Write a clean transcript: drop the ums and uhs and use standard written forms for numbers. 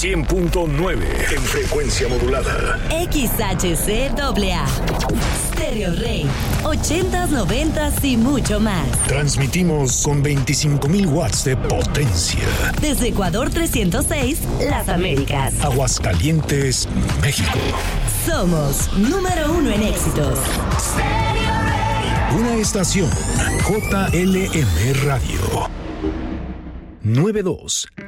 100.9 en frecuencia modulada. XHCAA. Stereo Rey. 80s, 90s y mucho más. Transmitimos con 25,000 watts de potencia. Desde Ecuador 306, Las Américas. Aguascalientes, México. Somos número 1 en éxitos. Una estación JLM Radio. 92